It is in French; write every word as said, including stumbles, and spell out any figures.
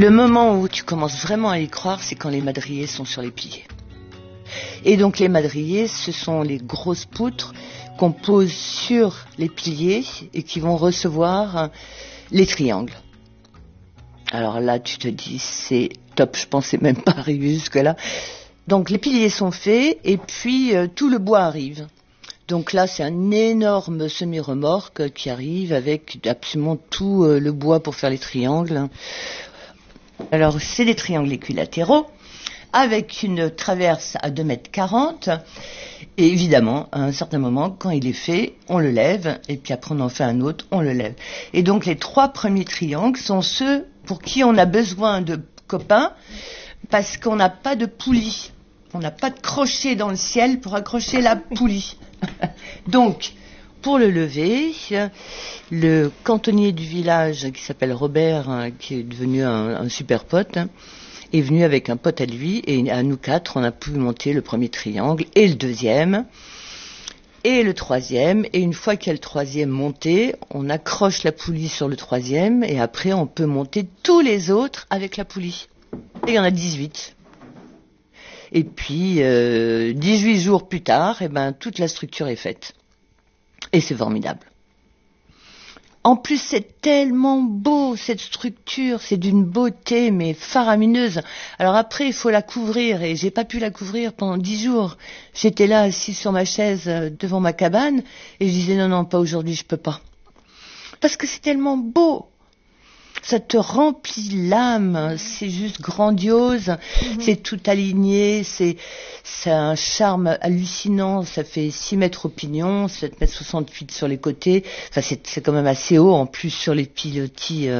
Le moment où tu commences vraiment à y croire, c'est quand les madriers sont sur les piliers. Et donc les madriers, ce sont les grosses poutres qu'on pose sur les piliers et qui vont recevoir les triangles. Alors là, tu te dis, c'est top, je pensais même pas arriver jusque-là. Donc les piliers sont faits et puis euh, tout le bois arrive. Donc là, c'est un énorme semi-remorque qui arrive avec absolument tout euh, le bois pour faire les triangles. Alors, c'est des triangles équilatéraux avec une traverse à deux mètres quarante. Et évidemment, à un certain moment, quand il est fait, on le lève. Et puis après, on en fait un autre, on le lève. Et donc, les trois premiers triangles sont ceux pour qui on a besoin de copains parce qu'on n'a pas de poulie. On n'a pas de crochet dans le ciel pour accrocher la poulie. Donc, pour le lever, le cantonnier du village qui s'appelle Robert, qui est devenu un, un super pote, est venu avec un pote à lui et à nous quatre, on a pu monter le premier triangle et le deuxième et le troisième. Et une fois qu'il y a le troisième monté, on accroche la poulie sur le troisième et après on peut monter tous les autres avec la poulie. Et il y en a dix-huit. Et puis, euh, dix-huit jours plus tard, eh ben, toute la structure est faite. Et c'est formidable. En plus, c'est tellement beau, cette structure. C'est d'une beauté, mais faramineuse. Alors après, il faut la couvrir. Et j'ai pas pu la couvrir pendant dix jours. J'étais là, assise sur ma chaise, devant ma cabane. Et je disais, non, non, pas aujourd'hui, je peux pas. Parce que c'est tellement beau. Ça te remplit l'âme, c'est juste grandiose, mmh. C'est tout aligné, c'est, c'est un charme hallucinant, ça fait six mètres au pignon, sept mètres soixante-huit sur les côtés, enfin c'est, c'est quand même assez haut en plus sur les pilotis. Euh